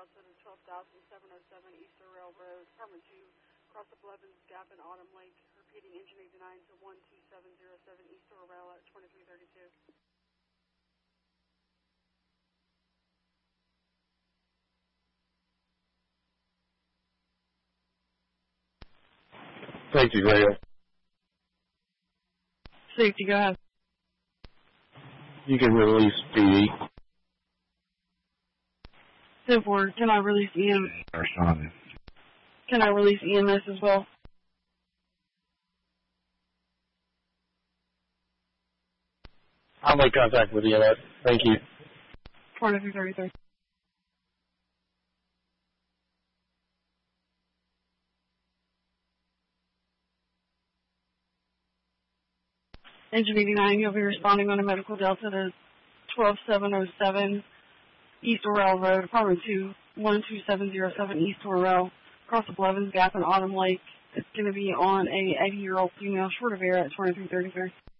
delta to 12,707 Easter Railroad, Department 2, cross the Blevins Gap in Autumn Lake, repeating engine 89 to 12707 Easter Rail at 2332. Safety rail. Safety, go ahead. You can release PD. 10-4, can I release EMS? Can I release EMS as well? I'll make contact with EMS. Thank you. 2333. Engine 89, you'll be responding on a medical delta to 12707 East Orel Road, Department 2, 12707 East Orel, across the Blevins Gap in Autumn Lake. It's going to be on a 80-year-old female short of air at 2333.